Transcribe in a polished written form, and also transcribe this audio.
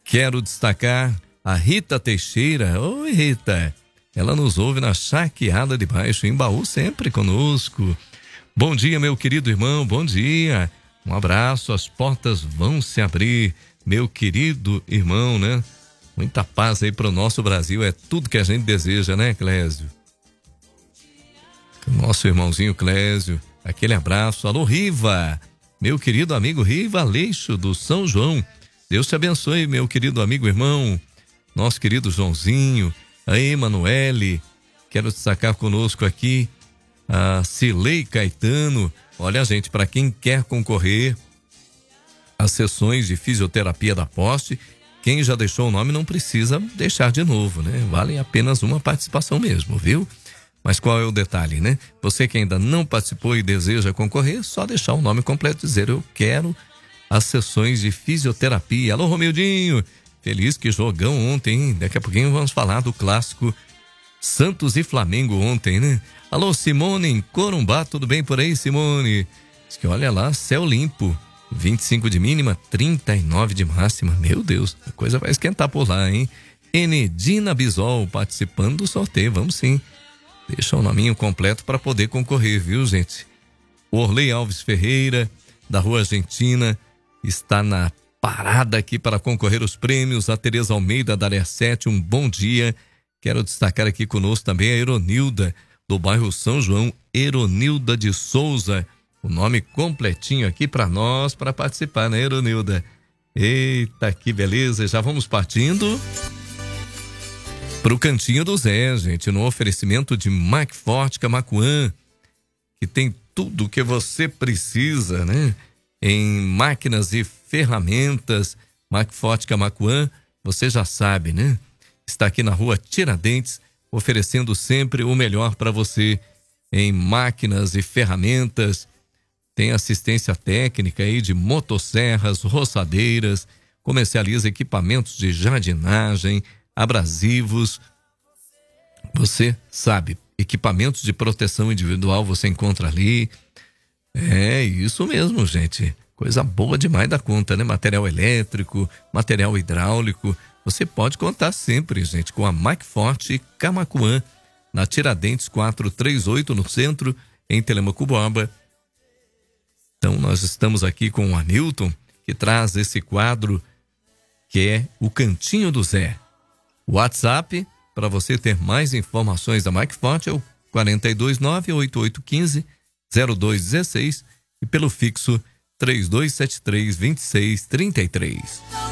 Quero destacar a Rita Teixeira. Oi, Rita. Ela nos ouve na Charqueada de Baixo, em Baú, sempre conosco. Bom dia, meu querido irmão, bom dia. Um abraço, as portas vão se abrir, meu querido irmão, né? Muita paz aí pro nosso Brasil, é tudo que a gente deseja, né, Clésio? Nosso irmãozinho Clésio, aquele abraço. Alô, Riva, meu querido amigo Riva Aleixo do São João. Deus te abençoe, meu querido amigo irmão. Nosso querido Joãozinho, a Emanuele, quero destacar conosco aqui a Cilei Caetano. Olha, gente, para quem quer concorrer às sessões de fisioterapia da Poste, quem já deixou o nome não precisa deixar de novo, né? Vale apenas uma participação mesmo, viu? Mas qual é o detalhe, né? Você que ainda não participou e deseja concorrer, só deixar o nome completo e dizer: eu quero as sessões de fisioterapia. Alô, Romildinho, feliz que jogão ontem, hein? Daqui a pouquinho vamos falar do clássico Santos e Flamengo ontem, né? Alô, Simone em Corumbá, tudo bem por aí, Simone? Diz que olha lá, céu limpo, 25 de mínima, 39 de máxima. Meu Deus, a coisa vai esquentar por lá, hein? Enedina Bisol participando do sorteio, vamos sim. Deixa o nominho completo para poder concorrer, viu, gente? Orley Alves Ferreira, da Rua Argentina, está na parada aqui para concorrer os prêmios. A Tereza Almeida, da área 7, um bom dia. Quero destacar aqui conosco também a Eronilda, do bairro São João, Eronilda de Souza. O nome completinho aqui para nós, para participar, né, Eronilda? Eita, que beleza. Já vamos partindo pro Cantinho do Zé, gente, no oferecimento de Macforte Camaquã, que tem tudo o que você precisa, né? Em máquinas e ferramentas. Macforte Camaquã, você já sabe, né? Está aqui na rua Tiradentes, oferecendo sempre o melhor para você em máquinas e ferramentas. Tem assistência técnica aí de motosserras, roçadeiras, comercializa equipamentos de jardinagem, abrasivos. Você sabe, equipamentos de proteção individual você encontra ali. É isso mesmo, gente. Coisa boa demais da conta, né? Material elétrico, material hidráulico. Você pode contar sempre, gente, com a Macforte Camaquã, na Tiradentes 438, no centro, em Telemaco-Borba. Então, nós estamos aqui com o Hamilton, que traz esse quadro que é o Cantinho do Zé. O WhatsApp, para você ter mais informações da Macforte, é o 429-8815-0216 e pelo fixo 3273-2633.